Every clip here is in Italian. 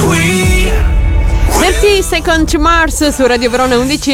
qui. 30 Seconds to Mars su Radio Verona,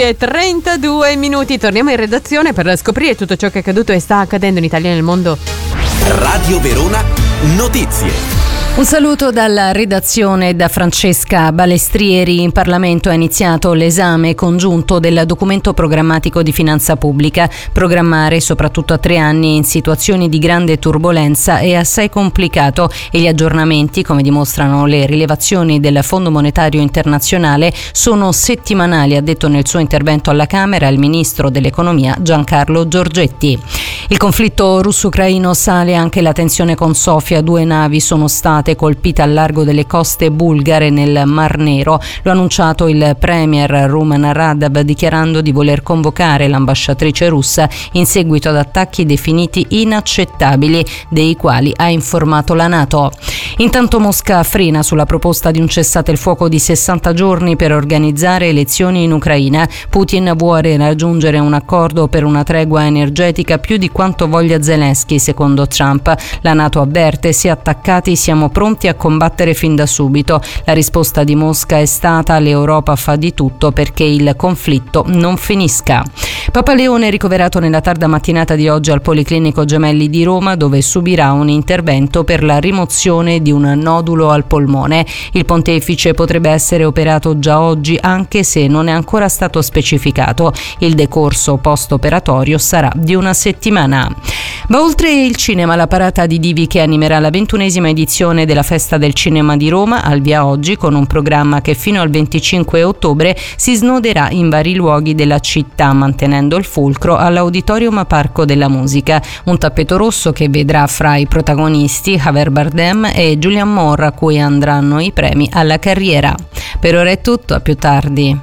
11:32. Torniamo in redazione per scoprire tutto ciò che è accaduto e sta accadendo in Italia e nel mondo. Radio Verona Notizie. Un saluto dalla redazione da Francesca Balestrieri. In Parlamento è iniziato l'esame congiunto del documento programmatico di finanza pubblica. Programmare, soprattutto a 3 anni in situazioni di grande turbolenza, è assai complicato e gli aggiornamenti, come dimostrano le rilevazioni del Fondo Monetario Internazionale, sono settimanali, ha detto nel suo intervento alla Camera il ministro dell'Economia Giancarlo Giorgetti. Il conflitto russo-ucraino sale anche la tensione con Sofia. 2 navi sono state colpite al largo delle coste bulgare nel Mar Nero. Lo ha annunciato il premier Rumen Radev, dichiarando di voler convocare l'ambasciatrice russa in seguito ad attacchi definiti inaccettabili, dei quali ha informato la NATO. Intanto Mosca frena sulla proposta di un cessate il fuoco di 60 giorni per organizzare elezioni in Ucraina. Putin vuole raggiungere un accordo per una tregua energetica più di quanto voglia Zelensky, secondo Trump. La NATO avverte: se attaccati siamo pronti a combattere fin da subito. La risposta di Mosca è stata: l'Europa fa di tutto perché il conflitto non finisca. Papa Leone è ricoverato nella tarda mattinata di oggi al Policlinico Gemelli di Roma, dove subirà un intervento per la rimozione di un nodulo al polmone. Il pontefice potrebbe essere operato già oggi, anche se non è ancora stato specificato. Il decorso post-operatorio sarà di una settimana. Va oltre il cinema la parata di divi che animerà la 21esima edizione della Festa del Cinema di Roma, al via oggi con un programma che fino al 25 ottobre si snoderà in vari luoghi della città, mantenendo il fulcro all'Auditorium Parco della Musica. Un tappeto rosso che vedrà fra i protagonisti Javier Bardem e Julianne Moore, a cui andranno i premi alla carriera. Per ora è tutto, a più tardi.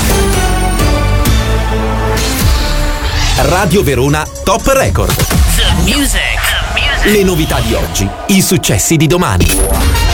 Radio Verona Top Record. The music. Le novità di oggi, i successi di domani.